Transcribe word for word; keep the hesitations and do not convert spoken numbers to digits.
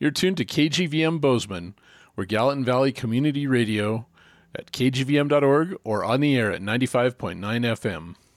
You're tuned to K G V M Bozeman. We're Gallatin Valley Community Radio at K G V M dot org or on the air at ninety-five point nine F M.